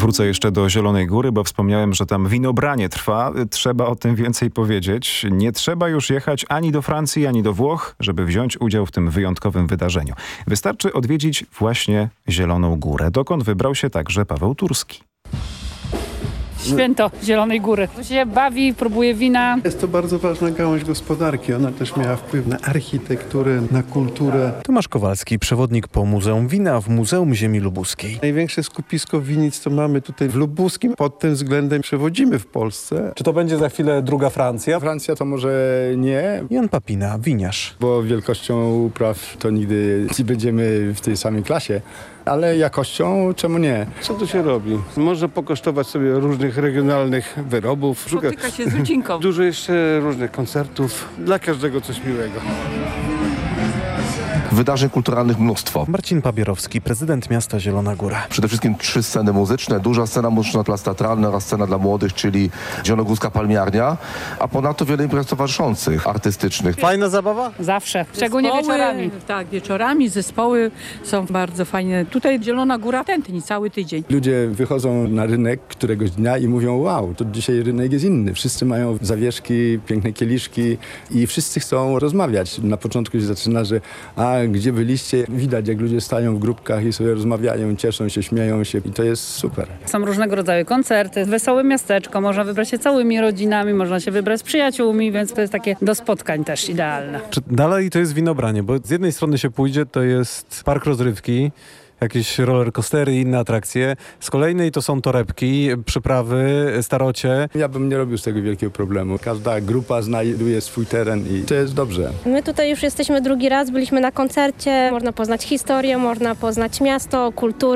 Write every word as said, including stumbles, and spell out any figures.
Wrócę jeszcze do Zielonej Góry, bo wspomniałem, że tam winobranie trwa. Trzeba o tym więcej powiedzieć. Nie trzeba już jechać ani do Francji, ani do Włoch, żeby wziąć udział w tym wyjątkowym wydarzeniu. Wystarczy odwiedzić właśnie Zieloną Górę, dokąd wybrał się także Paweł Turski. Święto Zielonej Góry. Tu się bawi, próbuje wina. Jest to bardzo ważna gałąź gospodarki. Ona też miała wpływ na architekturę, na kulturę. Tomasz Kowalski, przewodnik po Muzeum Wina w Muzeum Ziemi Lubuskiej. Największe skupisko winic to mamy tutaj w Lubuskim. Pod tym względem przewodzimy w Polsce. Czy to będzie za chwilę druga Francja? Francja to może nie, Jan Papina, winiarz. bo wielkością upraw to nigdy nie będziemy w tej samej klasie, ale jakością czemu nie? Co tu się robi? Można pokosztować sobie różnych regionalnych wyrobów. Spotyka się z rodzinką. Dużo jeszcze różnych koncertów. Dla każdego coś miłego. Wydarzeń kulturalnych mnóstwo. Marcin Pabierowski, prezydent miasta Zielona Góra. Przede wszystkim trzy sceny muzyczne. Duża scena muzyczna, plac teatralny oraz scena dla młodych, czyli Zielonogórska Palmiarnia, a ponadto wiele imprez towarzyszących, artystycznych. Fajna zabawa? Zawsze, szczególnie Zespoły, wieczorami. Tak, wieczorami zespoły są bardzo fajne. Tutaj Zielona Góra tętni cały tydzień. Ludzie wychodzą na rynek któregoś dnia i mówią: wow, to dzisiaj rynek jest inny. Wszyscy mają zawieszki, piękne kieliszki i wszyscy chcą rozmawiać. Na początku się zaczyna, że a gdzie byliście? Widać, jak ludzie stają w grupkach i sobie rozmawiają, cieszą się, śmieją się i to jest super. Są różnego rodzaju koncerty, wesołe miasteczko, można wybrać się całymi rodzinami, można się wybrać z przyjaciółmi, więc to jest takie do spotkań też idealne. Czy dalej to jest winobranie? Bo z jednej strony się pójdzie, to jest park rozrywki, jakieś rollercoastery i inne atrakcje. Z kolejnej to są torebki, przyprawy, starocie. Ja bym nie robił z tego wielkiego problemu. Każda grupa znajduje swój teren i to jest dobrze. My tutaj już jesteśmy drugi raz, byliśmy na koncercie, można poznać historię, można poznać miasto, kulturę.